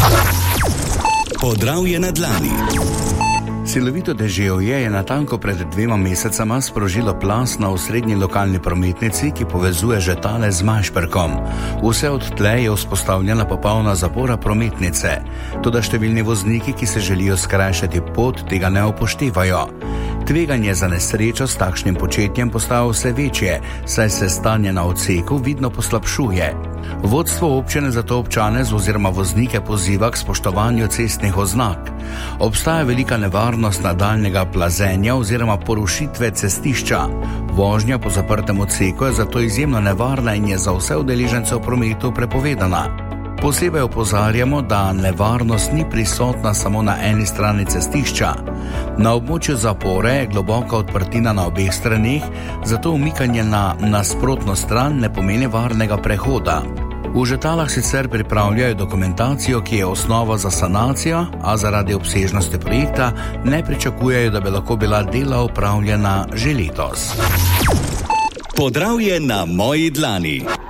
Podravje na dlani. Silovito deževje je natanko pred 2 mesecama sprožilo plaz na osrednji lokalni prometnici, ki povezuje Žetale z Majšperkom. Vse odtlej je vzpostavljena popolna zapora prometnice, toda številni vozniki, ki se želijo skrajšati pot, tega ne upoštevajo. Tveganje za nesrečo s takšnim početjem postaja vse večje, saj se stanje na odseku vidno poslabšuje. Vodstvo občine zato občane oziroma voznike poziva k spoštovanju cestnih oznak. Obstaja velika nevarnost nadaljnjega plazenja oziroma porušitve cestišča. Vožnja po zaprtem odseku je zato izjemno nevarna in je za vse udeležence v prometu prepovedana. Posebej opozarjamo, da nevarnost ni prisotna samo na eni strani cestišča. Na območju zapore je globoka odprtina na obeh straneh, zato umikanje na nasprotno stran ne pomeni varnega prehoda. V Žetalah sicer pripravljajo dokumentacijo, ki je osnova za sanacijo, a zaradi obsežnosti projekta ne pričakujejo, da bi lahko bila dela opravljena že letos. Podravje na moji dlani.